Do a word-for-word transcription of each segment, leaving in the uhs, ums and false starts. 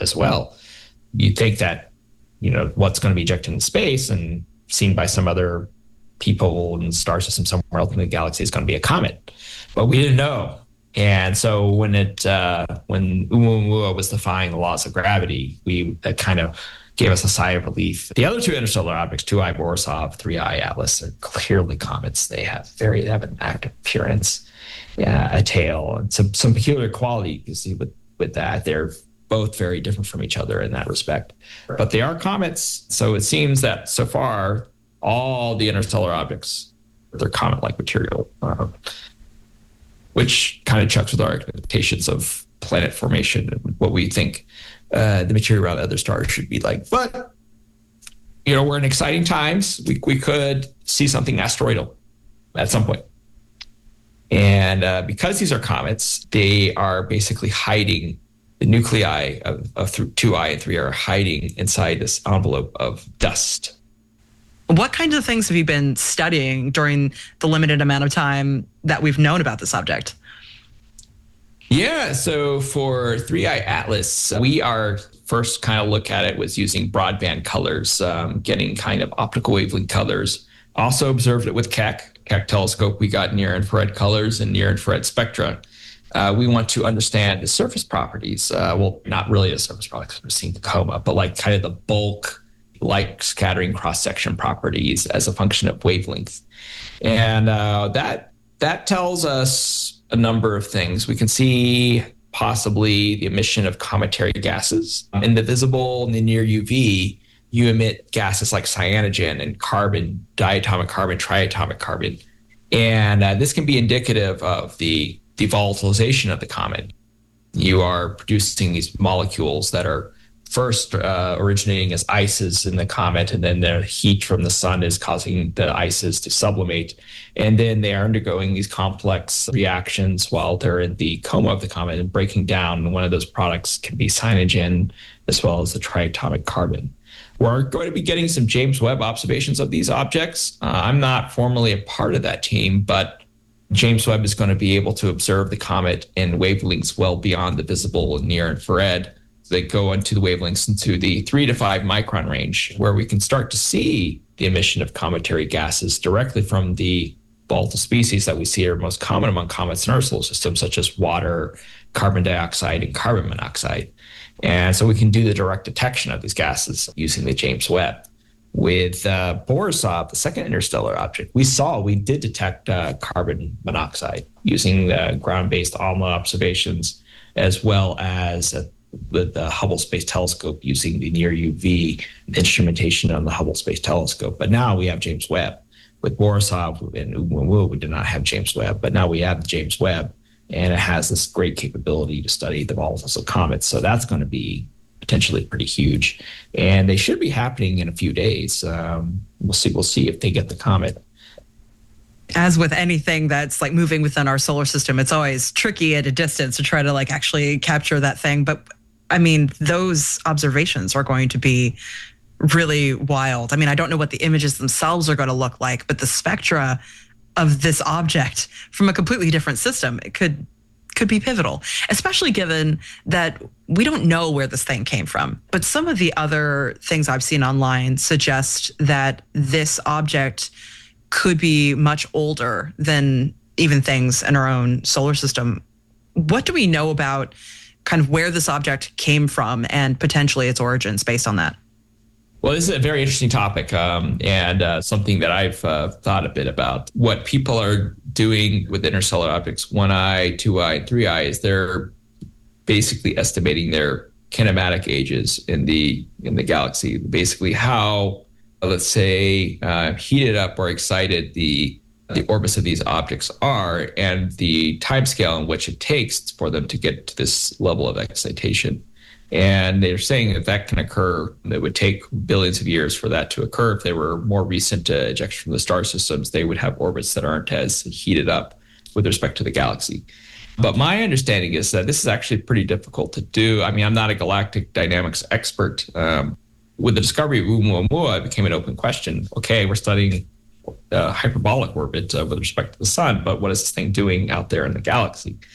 as well. You think that, you know, what's going to be ejected in space and seen by some other people in the star system somewhere else in the galaxy is going to be a comet, but we didn't know. And so when it uh, when Oumuamua was defying the laws of gravity, we that kind of gave us a sigh of relief. The other two interstellar objects, two I Borisov, three I Atlas, are clearly comets. They have very they have an active appearance, yeah, a tail, and some some peculiar quality you can see with with that. They're both very different from each other in that respect, right. But they are comets. So it seems that so far all the interstellar objects, they're comet-like material. Uh, which kind of checks with our expectations of planet formation and what we think uh, the material around other stars should be like. But, you know, we're in exciting times. We we could see something asteroidal at some point. And uh, because these are comets, they are basically hiding, the nuclei of, of two I and three are hiding inside this envelope of dust. What kinds of things have you been studying during the limited amount of time that we've known about the subject? Yeah, so for three I Atlas, we are first kind of look at it was using broadband colors, um, getting kind of optical wavelength colors. Also observed it with Keck, Keck telescope. We got near infrared colors and near infrared spectra. Uh, we want to understand the surface properties. Uh, well, not really the surface properties, we're seeing the coma, but like kind of the bulk, light scattering cross-section properties as a function of wavelength. And uh, that that tells us a number of things. We can see possibly the emission of cometary gases. In the visible and the near U V, you emit gases like cyanogen and carbon, diatomic carbon, triatomic carbon. And uh, this can be indicative of the, the volatilization of the comet. You are producing these molecules that are first uh, originating as ices in the comet, and then the heat from the sun is causing the ices to sublimate. And then they are undergoing these complex reactions while they're in the coma of the comet and breaking down. And one of those products can be cyanogen as well as the triatomic carbon. We're going to be getting some James Webb observations of these objects. Uh, I'm not formally a part of that team, but James Webb is going to be able to observe the comet in wavelengths well beyond the visible and near infrared. They go into the wavelengths into the three to five micron range, where we can start to see the emission of cometary gases directly from the volatile species that we see are most common among comets in our solar system, such as water, carbon dioxide, and carbon monoxide. And so we can do the direct detection of these gases using the James Webb. With uh, Borisov, the second interstellar object, we saw, we did detect uh, carbon monoxide using the ground-based ALMA observations, as well as uh, with the Hubble Space Telescope using the near U V instrumentation on the Hubble Space Telescope. But now we have James Webb. With Borisov and Oumuamua, we did not have James Webb, but now we have the James Webb, and it has this great capability to study the volatiles of comets. So that's going to be potentially pretty huge, and they should be happening in a few days. Um, we'll see. We'll see if they get the comet. As with anything that's like moving within our solar system, it's always tricky at a distance to try to like actually capture that thing. But I mean, those observations are going to be really wild. I mean, I don't know what the images themselves are going to look like, but the spectra of this object from a completely different system, it could could be pivotal, especially given that we don't know where this thing came from. But some of the other things I've seen online suggest that this object could be much older than even things in our own solar system. What do we know about kind of where this object came from and potentially its origins based on that? Well, this is a very interesting topic, um, and uh, something that I've uh, thought a bit about. What people are doing with interstellar objects, one I, two I, and three I, is they're basically estimating their kinematic ages in the in the galaxy. Basically, how, let's say, uh, heated up or excited the the orbits of these objects are, and the timescale in which it takes for them to get to this level of excitation. And they're saying that that can occur, it would take billions of years for that to occur. If they were more recent uh, ejection from the star systems, they would have orbits that aren't as heated up with respect to the galaxy. But my understanding is that this is actually pretty difficult to do. I mean, I'm not a galactic dynamics expert. Um, with the discovery of Oumuamua, it became an open question. Okay, we're studying uh, hyperbolic orbit uh, with respect to the sun, but what is this thing doing out there in the galaxy?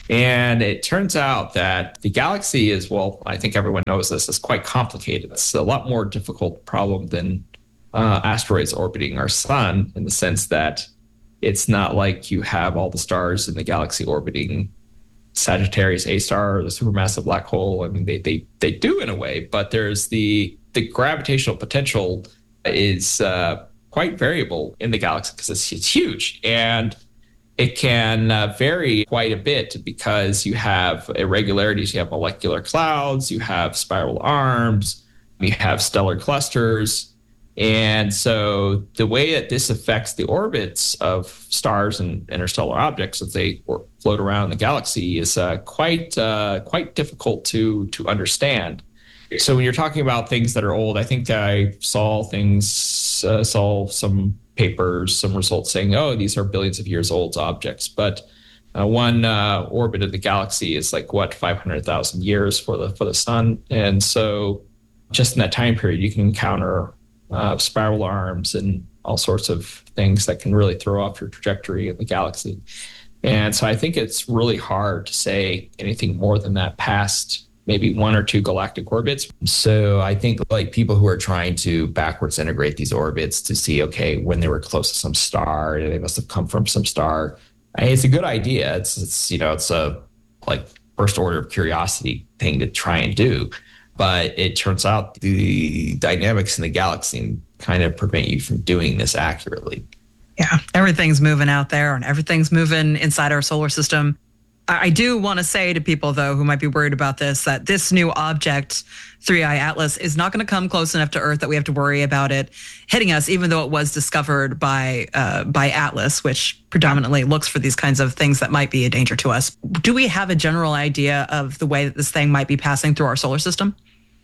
And it turns out that the galaxy is, well, I think everyone knows this, is quite complicated. It's a lot more difficult problem than uh, asteroids orbiting our sun, in the sense that it's not like you have all the stars in the galaxy orbiting Sagittarius A star or the supermassive black hole. I mean, they they they do in a way, but there's the the gravitational potential is uh, quite variable in the galaxy because it's, it's huge, and it can uh, vary quite a bit because you have irregularities. You have molecular clouds, you have spiral arms, you have stellar clusters. And so the way that this affects the orbits of stars and interstellar objects as they float around the galaxy is uh, quite uh, quite difficult to to understand. So when you're talking about things that are old, I think I saw things, uh, saw some papers, some results saying, oh, these are billions of years old objects. But uh, one uh, orbit of the galaxy is like, what, five hundred thousand years for the for the sun. And so just in that time period, you can encounter uh, spiral arms and all sorts of things that can really throw off your trajectory in the galaxy. And so I think it's really hard to say anything more than that past maybe one or two galactic orbits. So I think like people who are trying to backwards integrate these orbits to see, okay, when they were close to some star, they must have come from some star. I mean, it's a good idea. It's, it's, you know, it's a like first order of curiosity thing to try and do. But it turns out the dynamics in the galaxy kind of prevent you from doing this accurately. Yeah, everything's moving out there and everything's moving inside our solar system. I do want to say to people, though, who might be worried about this, that this new object, three I Atlas, is not going to come close enough to Earth that we have to worry about it hitting us, even though it was discovered by uh, by Atlas, which predominantly looks for these kinds of things that might be a danger to us. Do we have a general idea of the way that this thing might be passing through our solar system?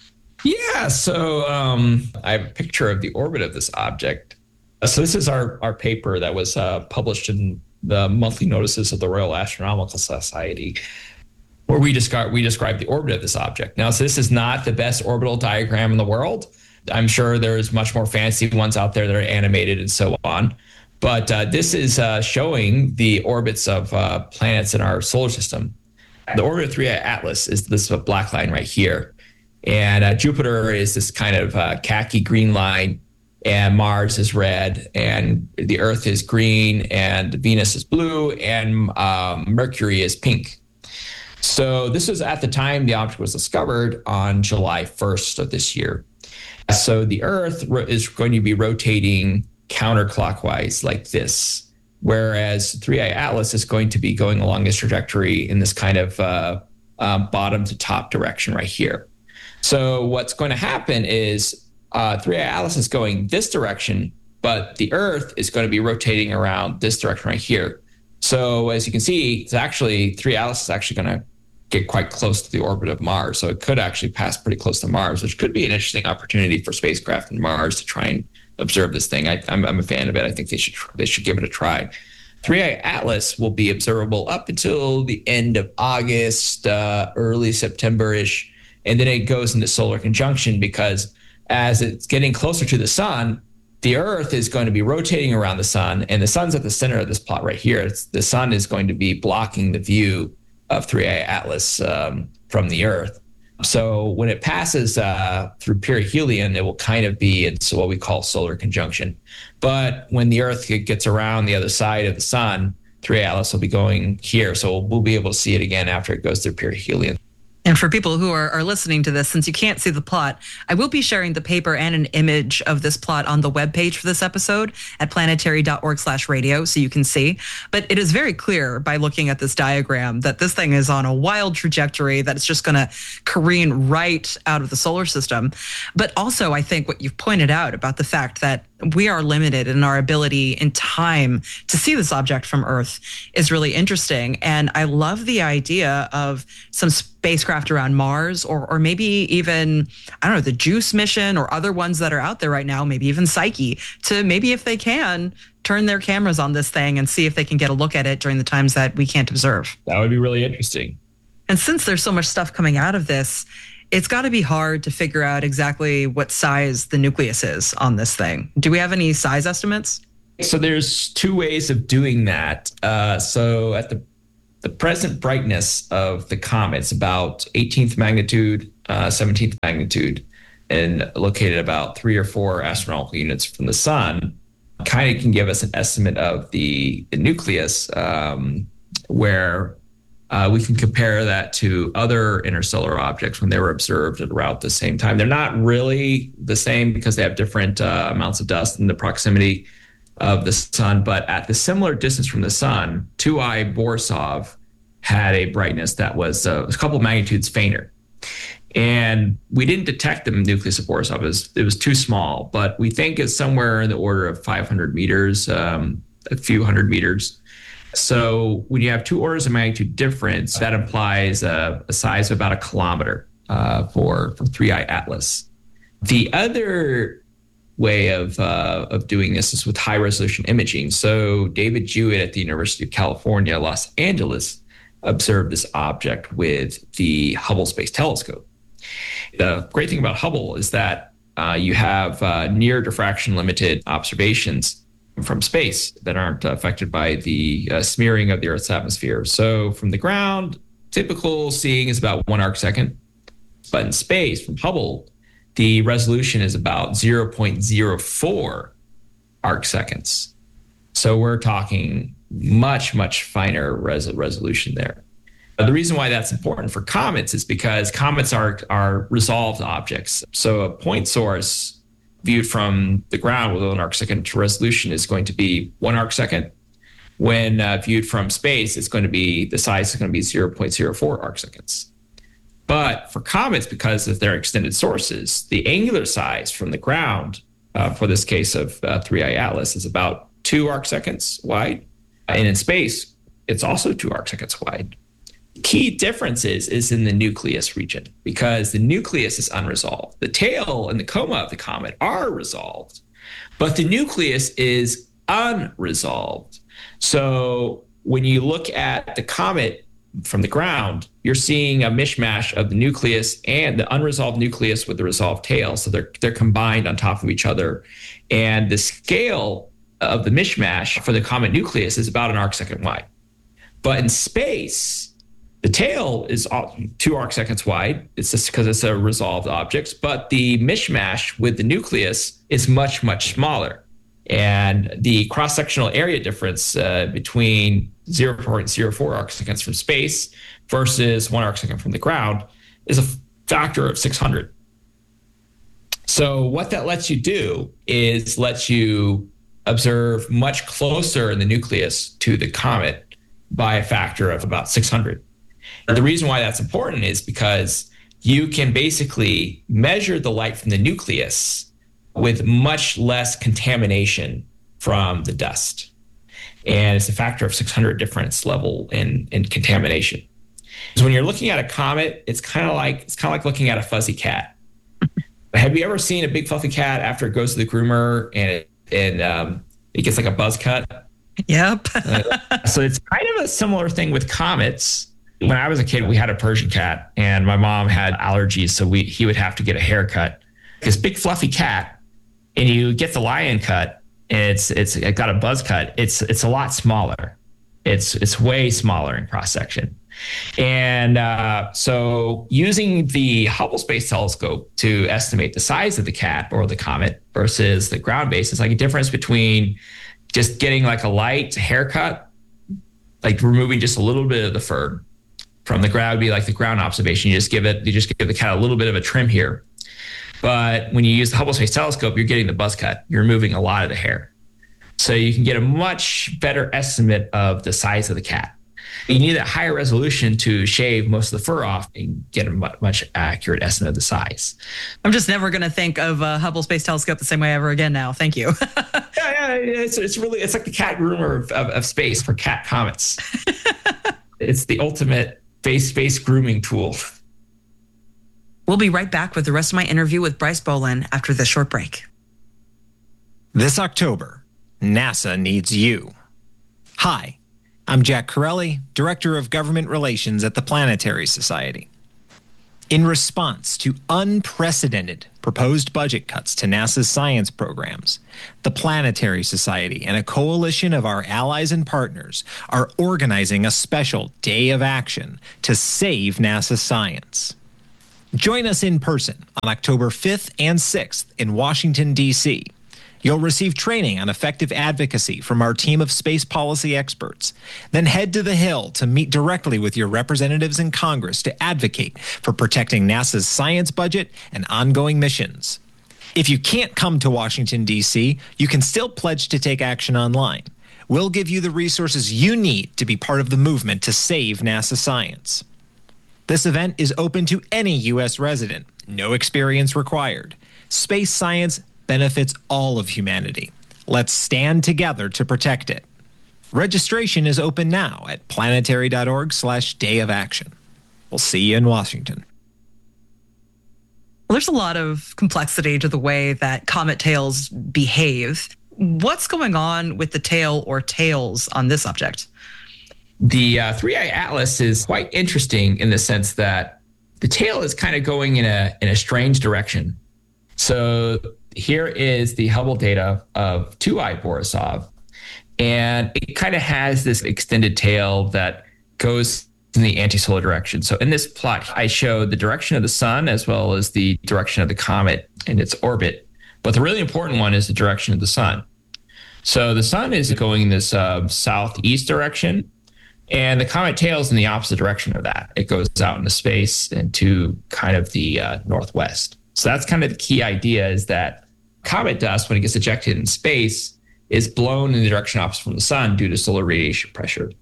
Yeah, so um, I have a picture of the orbit of this object. So this is our, our paper that was uh, published in the monthly notices of the Royal Astronomical Society, where we describe we describe the orbit of this object. Now, so this is not the best orbital diagram in the world. I'm sure there's much more fancy ones out there that are animated and so on. But uh, this is uh, showing the orbits of uh, planets in our solar system. The orbit of three I Atlas is this black line right here. And uh, Jupiter is this kind of uh, khaki green line, and Mars is red, and the Earth is green, and Venus is blue, and um, Mercury is pink. So this was at the time the object was discovered on July first of this year. So the Earth is going to be rotating counterclockwise like this, whereas three I Atlas is going to be going along this trajectory in this kind of uh, uh, bottom to top direction right here. So what's going to happen is uh, three I Atlas is going this direction, but the Earth is going to be rotating around this direction right here. So as you can see, it's actually three I Atlas is actually going to get quite close to the orbit of Mars. So it could actually pass pretty close to Mars, which could be an interesting opportunity for spacecraft in Mars to try and observe this thing. I, I'm, I'm a fan of it. I think they should they should give it a try. three I Atlas will be observable up until the end of August, uh, early September-ish. And then it goes into solar conjunction because as it's getting closer to the sun, the Earth is going to be rotating around the sun, and the sun's at the center of this plot right here. It's, the sun is going to be blocking the view of three I Atlas um, from the Earth. So when it passes uh, through perihelion, it will kind of be into what we call solar conjunction. But when the Earth gets around the other side of the sun, three I Atlas will be going here. So we'll be able to see it again after it goes through perihelion. And for people who are, are listening to this, since you can't see the plot, I will be sharing the paper and an image of this plot on the webpage for this episode at planetary.org slash radio, so you can see. But it is very clear by looking at this diagram that this thing is on a wild trajectory, that it's just going to careen right out of the solar system. But also, I think what you've pointed out about the fact that we are limited in our ability in time to see this object from Earth is really interesting. And I love the idea of some spacecraft around Mars, or or maybe even, I don't know, the JUICE mission or other ones that are out there right now, maybe even Psyche, to maybe, if they can, turn their cameras on this thing and see if they can get a look at it during the times that we can't observe. That would be really interesting. And since there's so much stuff coming out of this, it's got to be hard to figure out exactly what size the nucleus is on this thing. Do we have any size estimates? So there's two ways of doing that. Uh, so at the the present brightness of the comet is about eighteenth magnitude, uh, seventeenth magnitude, and located about three or four astronomical units from the sun, kind of can give us an estimate of the, the nucleus, um, where uh, we can compare that to other interstellar objects when they were observed at around the same time. They're not really the same because they have different uh, amounts of dust in the proximity of the sun, but at the similar distance from the sun, two I Borisov had a brightness that was uh, a couple of magnitudes fainter. And we didn't detect the nucleus of Borisov. It was, it was too small, but we think it's somewhere in the order of five hundred meters, um, a few hundred meters. So when you have two orders of magnitude difference, that implies a, a size of about a kilometer uh, for, for three I Atlas. The other way of uh, of doing this is with high resolution imaging. So David Jewett at the University of California, Los Angeles, observed this object with the Hubble Space Telescope. The great thing about Hubble is that uh, you have uh, near diffraction limited observations from space that aren't affected by the uh, smearing of the Earth's atmosphere. So from the ground, typical seeing is about one arc second. But in space, from Hubble, the resolution is about zero point zero four arc seconds. So we're talking much, much finer res- resolution there. The reason why that's important for comets is because comets are, are resolved objects. So a point source viewed from the ground with one arc second resolution is going to be one arc second. When uh, viewed from space, it's going to be, the size is going to be zero point zero four arc seconds. But for comets, because of their extended sources, the angular size from the ground, uh, for this case of uh, three I Atlas, is about two arc seconds wide. And in space, it's also two arc seconds wide. Key difference is, is in the nucleus region, because the nucleus is unresolved. The tail and the coma of the comet are resolved, but the nucleus is unresolved. So when you look at the comet from the ground, you're seeing a mishmash of the nucleus and the unresolved nucleus with the resolved tail. So they're they're combined on top of each other. And the scale of the mishmash for the comet nucleus is about an arc second wide. But in space, the tail is two arc seconds wide. It's just because it's a resolved object. But the mishmash with the nucleus is much, much smaller. And the cross-sectional area difference uh, between zero point zero four arc seconds from space versus one arc second from the ground is a factor of six hundred. So what that lets you do is lets you observe much closer in the nucleus to the comet by a factor of about six hundred. And the reason why that's important is because you can basically measure the light from the nucleus with much less contamination from the dust. And it's a factor of six hundred difference level in, in contamination. So when you're looking at a comet, it's kind of like it's kind of like looking at a fuzzy cat. Have you ever seen a big fluffy cat after it goes to the groomer and it, and um, it gets like a buzz cut? Yep. uh, so it's kind of a similar thing with comets. When I was a kid, we had a Persian cat, and my mom had allergies, so we he would have to get a haircut. This big fluffy cat, and you get the lion cut, and it's it's it got a buzz cut. It's it's a lot smaller. It's it's way smaller in cross section, and uh, so using the Hubble Space Telescope to estimate the size of the cat or the comet versus the ground base is like a difference between just getting like a light haircut, like removing just a little bit of the fur. From the ground would be like the ground observation. You just give it, you just give the cat a little bit of a trim here. But when you use the Hubble Space Telescope, you're getting the buzz cut. You're removing a lot of the hair. So you can get a much better estimate of the size of the cat. You need a higher resolution to shave most of the fur off and get a much, much accurate estimate of the size. I'm just never going to think of a Hubble Space Telescope the same way ever again now. Thank you. yeah, yeah, it's, it's really, it's like the cat groomer of, of, of space for cat comets. It's the ultimate face space grooming tool. We'll be right back with the rest of my interview with Bryce Bolin after this short break. This October, NASA needs you. Hi, I'm Jack Corelli, Director of Government Relations at the Planetary Society. In response to unprecedented proposed budget cuts to NASA's science programs, the Planetary Society and a coalition of our allies and partners are organizing a special day of action to save NASA science. Join us in person on October fifth and sixth in Washington, D C You'll receive training on effective advocacy from our team of space policy experts. Then head to the Hill to meet directly with your representatives in Congress to advocate for protecting NASA's science budget and ongoing missions. If you can't come to Washington, D C, you can still pledge to take action online. We'll give you the resources you need to be part of the movement to save NASA science. This event is open to any U S resident, no experience required. Space science benefits all of humanity. Let's stand together to protect it. Registration is open now at planetary.org slash day of action. We'll see you in Washington. Well, there's a lot of complexity to the way that comet tails behave. What's going on with the tail or tails on this object? The uh, three I Atlas is quite interesting in the sense that the tail is kind of going in a in a strange direction. So here is the Hubble data of two I Borisov, and it kind of has this extended tail that goes in the antisolar direction. So in this plot, I showed the direction of the sun as well as the direction of the comet in its orbit. But the really important one is the direction of the sun. So the sun is going in this uh, southeast direction, and the comet tail is in the opposite direction of that. It goes out into space into kind of the uh, northwest. So that's kind of the key idea, is that comet dust, when it gets ejected in space, is blown in the direction opposite from the sun due to solar radiation pressure.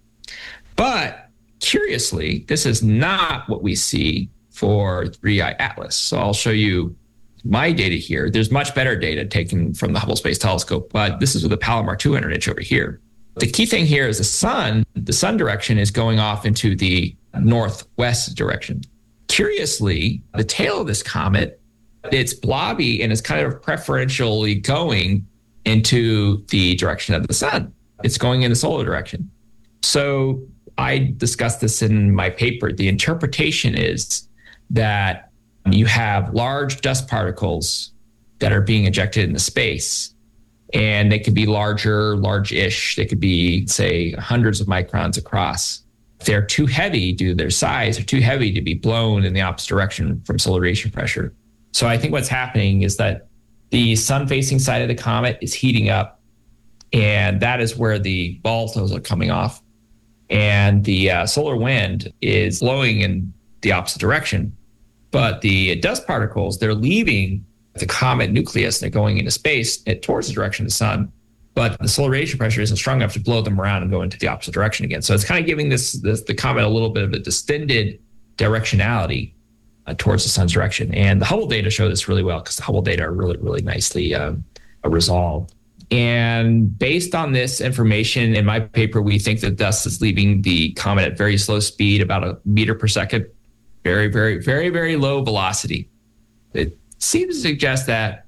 But curiously, this is not what we see for three I Atlas. So I'll show you my data here. There's much better data taken from the Hubble Space Telescope, but this is with the Palomar two hundred inch over here. The key thing here is the sun. The sun direction is going off into the northwest direction. Curiously, the tail of this comet, it's blobby and is kind of preferentially going into the direction of the sun. It's going in the solar direction. So I discussed this in my paper. The interpretation is that you have large dust particles that are being ejected into space, and they could be larger, large-ish. They could be, say, hundreds of microns across. If they're too heavy due to their size, they're too heavy to be blown in the opposite direction from solar radiation pressure. So I think what's happening is that the sun-facing side of the comet is heating up, and that is where the volatiles are coming off. And the uh, solar wind is blowing in the opposite direction. But the dust particles, they're leaving the comet nucleus and they're going into space towards the direction of the sun. But the solar radiation pressure isn't strong enough to blow them around and go into the opposite direction again. So it's kind of giving this, this the comet a little bit of a distended directionality Uh, towards the sun's direction. And the Hubble data show this really well, because the Hubble data are really, really nicely um, resolved. And based on this information in my paper, we think that dust is leaving the comet at very slow speed, about a meter per second, very, very, very, very low velocity. It seems to suggest that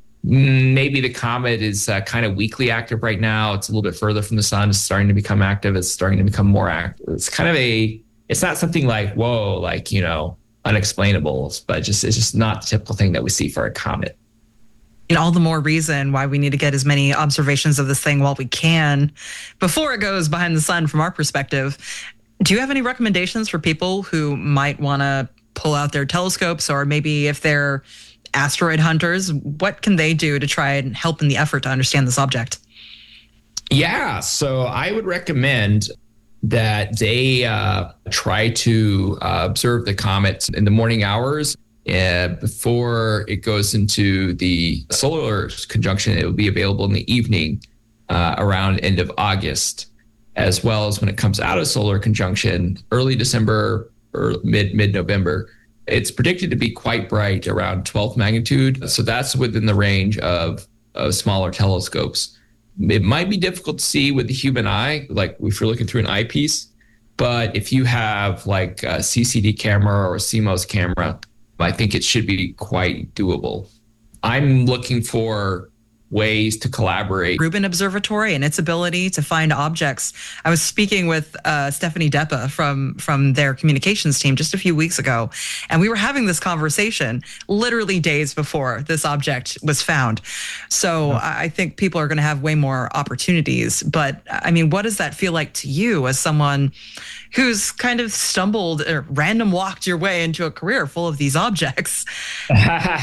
maybe the comet is uh, kind of weakly active right now. It's a little bit further from the sun. It's starting to become active. It's starting to become more active. It's kind of a, it's not something like, whoa, like, you know, unexplainable, but just it's just not the typical thing that we see for a comet. And all the more reason why we need to get as many observations of this thing while we can before it goes behind the sun from our perspective. Do you have any recommendations for people who might want to pull out their telescopes, or maybe if they're asteroid hunters, what can they do to try and help in the effort to understand this object? Yeah, so I would recommend that they uh, try to uh, observe the comet in the morning hours uh, before it goes into the solar conjunction. It will be available in the evening uh, around end of August, as well as when it comes out of solar conjunction, early December or mid mid November. It's predicted to be quite bright, around twelfth magnitude. So that's within the range of, of smaller telescopes. It might be difficult to see with the human eye, like if you're looking through an eyepiece, but if you have like a C C D camera or a C MOS camera, I think it should be quite doable. I'm looking for ways to collaborate. Rubin Observatory and its ability to find objects. I was speaking with uh, Stephanie Deppa from, from their communications team just a few weeks ago, and we were having this conversation literally days before this object was found. So oh. I think people are going to have way more opportunities. But I mean, what does that feel like to you as someone who's kind of stumbled or random walked your way into a career full of these objects?